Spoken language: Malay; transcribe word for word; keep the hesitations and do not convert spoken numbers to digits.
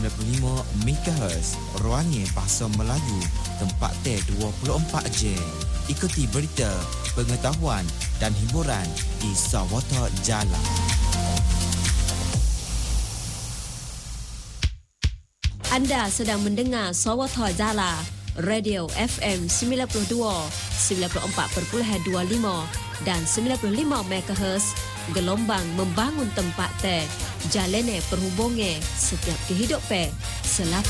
sembilan puluh lima megahertz. Ruangnya Bahasa Melayu, tempat teh dua puluh empat jam. Ikuti berita, pengetahuan dan hiburan di Sawata Jala. Anda sedang mendengar Sawata Jala, Radio F M sembilan puluh dua, sembilan puluh empat perpuluhan dua lima dan sembilan puluh lima megahertz. Gelombang membangun tempat teh, jalane perhubungan setiap kehidupan. Selamat